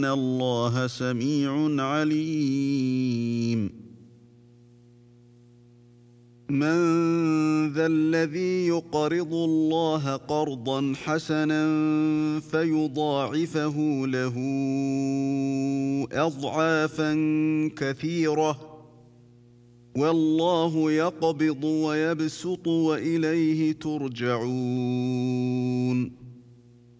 الله سميع عليم. من ذا الذي يقرض الله قرضا حسنا فيضاعفه له أضعافا كثيرة والله يقبض ويبسط وإليه ترجعون.